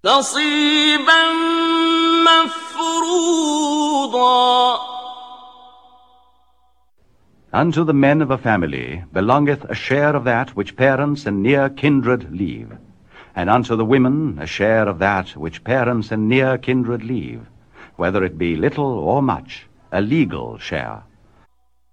نصيبا مفروضا. Unto the men of a family belongeth a share of that which parents and near kindred leave, and unto the women a share of that which parents and near kindred leave, whether it be little or much, a legal share.